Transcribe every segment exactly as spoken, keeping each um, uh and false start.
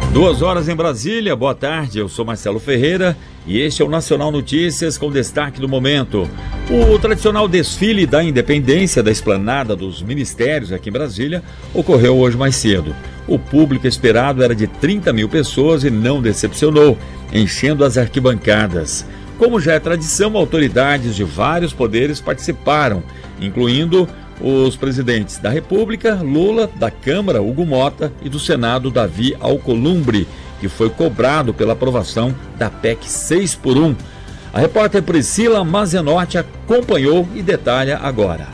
Duas horas em Brasília, boa tarde, eu sou Marcelo Ferreira e este é o Nacional Notícias com destaque do momento. O tradicional desfile da independência da esplanada dos ministérios aqui em Brasília ocorreu hoje mais cedo. O público esperado era de trinta mil pessoas e não decepcionou, enchendo as arquibancadas. Como já é tradição, autoridades de vários poderes participaram, incluindo os presidentes da República, Lula, da Câmara, Hugo Mota, e do Senado, Davi Alcolumbre, que foi cobrado pela aprovação da P E C seis por um. A repórter Priscila Mazenotti acompanhou e detalha agora.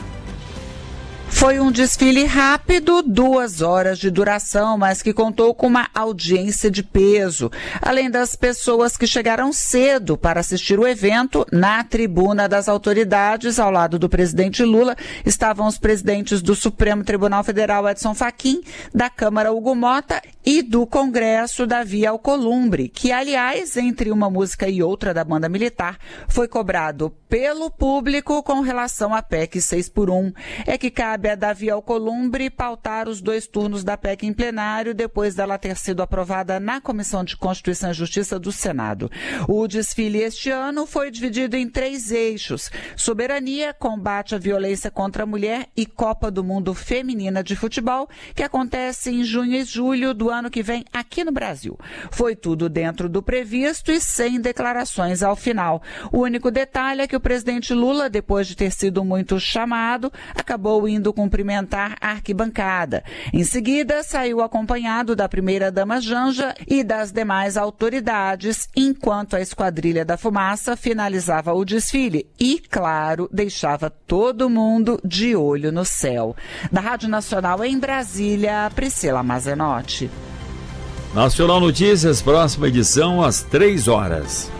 Foi um desfile rápido, duas horas de duração, mas que contou com uma audiência de peso. Além das pessoas que chegaram cedo para assistir o evento, na tribuna das autoridades, ao lado do presidente Lula, estavam os presidentes do Supremo Tribunal Federal, Edson Fachin, da Câmara, Hugo Mota, e do Congresso, Davi Alcolumbre, que, aliás, entre uma música e outra da banda militar, foi cobrado pelo público com relação à P E C seis por um. É que cabe a Davi Alcolumbre pautar os dois turnos da P E C em plenário, depois dela ter sido aprovada na Comissão de Constituição e Justiça do Senado. O desfile este ano foi dividido em três eixos: soberania, combate à violência contra a mulher e Copa do Mundo Feminina de Futebol, que acontece em junho e julho do ano que vem aqui no Brasil. Foi tudo dentro do previsto e sem declarações ao final. O único detalhe é que o presidente Lula, depois de ter sido muito chamado, acabou indo cumprimentar a arquibancada. Em seguida, saiu acompanhado da primeira-dama Janja e das demais autoridades, enquanto a Esquadrilha da Fumaça finalizava o desfile e, claro, deixava todo mundo de olho no céu. Da Rádio Nacional em Brasília, Priscila Mazenotti. Nacional Notícias, próxima edição às três horas.